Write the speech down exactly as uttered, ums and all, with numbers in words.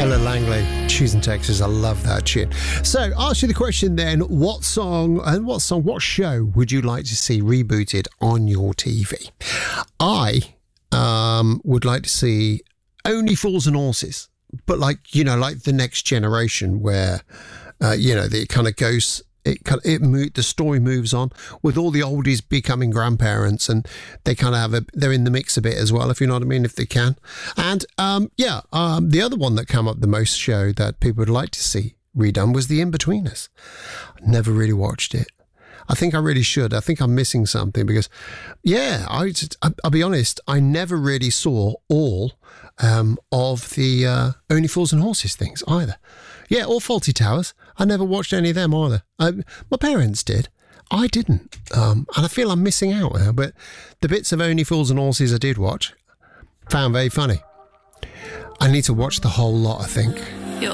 Ella Langley, Choosing Texas. I love that tune. So, ask you the question then: what song and what song, what show would you like to see rebooted on your T V? I um, would like to see Only Fools and Horses, but like you know, like the Next Generation, where uh, you know it kind of goes. It kind of, it mo- the story moves on with all the oldies becoming grandparents, and they kind of have a they're in the mix a bit as well, if you know what I mean, if they can. And um, yeah, um, the other one that came up the most show that people would like to see redone was The In-Betweeners. I never really watched it. I think I really should. I think I'm missing something because, yeah, I, I'll be honest, I never really saw all um, of the uh, Only Fools and Horses things either. Yeah, or Fawlty Towers. I never watched any of them either. I, my parents did. I didn't. Um, and I feel I'm missing out now. But the bits of Only Fools and Horses I did watch, found very funny. I need to watch the whole lot, I think.